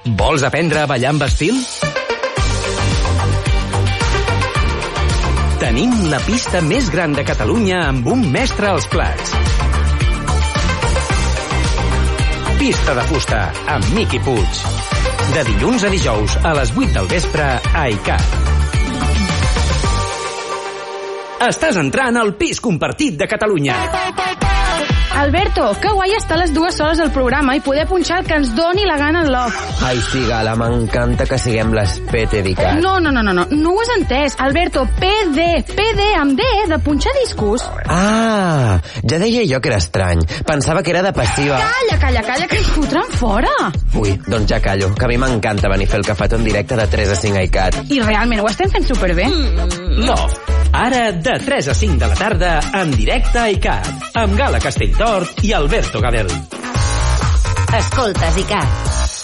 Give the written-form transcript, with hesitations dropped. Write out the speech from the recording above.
Vols aprendre a ballar amb estil? Tenim la pista més gran de Catalunya amb un mestre als plats. Pista de fusta amb Miqui Puig. De dilluns a dijous a les 8 del vespre a ICAT. Estàs entrant al pis compartit de Catalunya. Alberto, que guai estar les dues soles al programa i poder punxar el que ens doni la gana en l'off. Ai, sí, Gala, m'encanta que siguem les PT d'ICAT. No ho has entès. Alberto, PD, amb D, de punxar discos. Ah, ja deia jo que era estrany. Pensava que era de passiva. Calla, que ens fotran fora. Ui, doncs ja callo, que a mi m'encanta venir a fer el cafetó en directe de 3 a 5 a ICAT. I realment ho estem fent superbé. Love, ara de 3 a 5 de la tarda en directe a ICAT, amb Gala Castelltort i Alberto Gabel. Escoltes ICAT.